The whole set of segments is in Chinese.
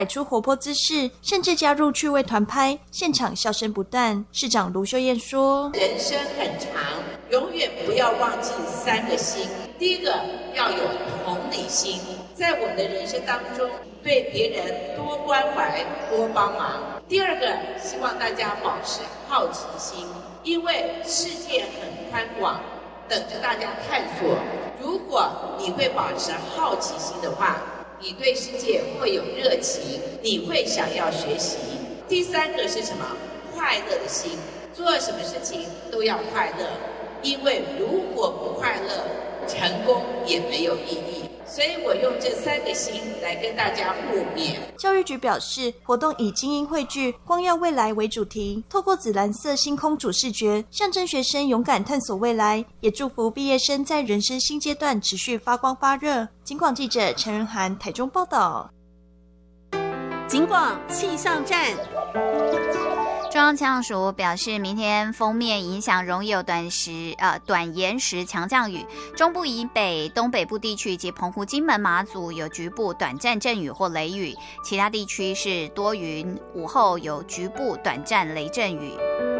摆出活泼姿势，甚至加入趣味团拍，现场笑声不断。市长卢秀燕说： 人生很长，永远不要忘记3个心。第一个要有同理心，在我们的人生当中，对别人多关怀、多帮忙。第二个，希望大家保持好奇心，因为世界很宽广，等着大家探索。如果你会保持好奇心的话，你对世界会有热情，你会想要学习。第3个是什么？快乐的心，做什么事情都要快乐，因为如果不快乐，成功也没有意义。所以我用这3个心来跟大家互勉。 教育局表示，活动以精英汇聚、光耀未来为主题，透过紫蓝色星空主视觉，象征学生勇敢探索未来，也祝福毕业生在人生新阶段持续发光发热。警广记者陈仁涵台中报道。 警广气象站。 中央气象署表示，明天锋面影响容易有短延时强降雨，中部以北、东北部地区以及澎湖、金门、马祖有局部短暂阵雨或雷雨，其他地区是多云，午后有局部短暂雷阵雨。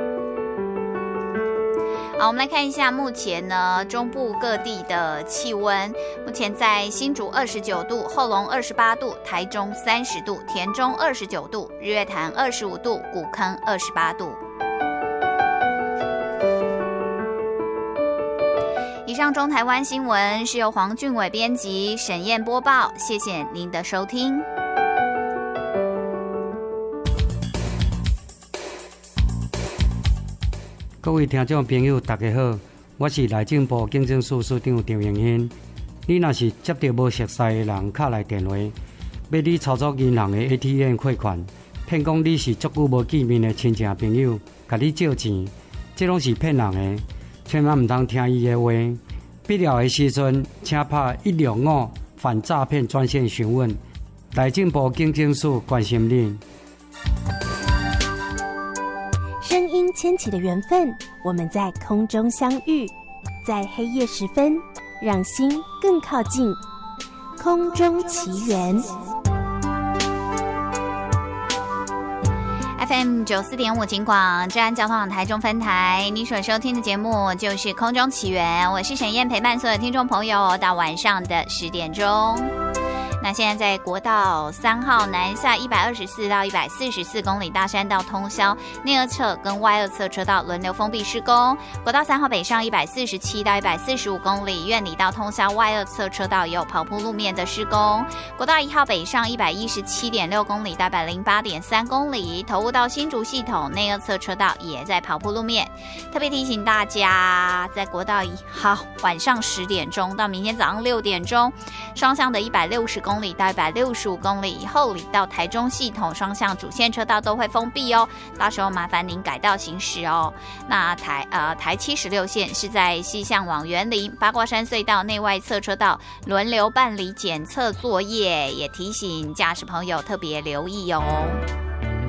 好，我们来看一下目前呢中部各地的气温。目前在新竹29度，后龙28度，台中30度，田中29度，日月潭25度，古坑28度。以上中台湾新闻是由黄俊伟编辑，沈燕播报，谢谢您的收听。 各位听众朋友大家好，我是内政部警政署署长张永新。你若是接到无熟悉的人敲来电话，要你操作银行的 ATM 汇款，骗讲你是足久无见面的亲戚朋友，甲你借钱，这拢是骗人的，千万唔通听伊的话。必要的时阵，请打165反诈骗专线询问。内政部警政署关心你。 声音牵起的缘分，我们在空中相遇，在黑夜时分，让心更靠近。空中奇缘 FM 94.5警广治安交通网台中分台，你所收听的节目就是空中奇缘，我是沈燕，陪伴所有听众朋友到晚上的10点钟。那现在在国道3号南下124到144公里大山道通宵，内二侧跟外二侧车道轮流封闭施工。国道3号北上147到145公里，苑里道通宵外二侧车道也有跑铺路面的施工。国道1号北上117.6公里到108.3公里，头屋到新竹系统内二侧车道也在跑铺路面。特别提醒大家，在国道1号晚上10点钟到明天早上6点钟，双向的160公里到165公里，后里到台中系统双向主线车道都会封闭哦，到时候麻烦您改道行驶哦。那台76线是在西向往员林、八卦山隧道内外侧车道轮流办理检测作业，也提醒驾驶朋友特别留意哦。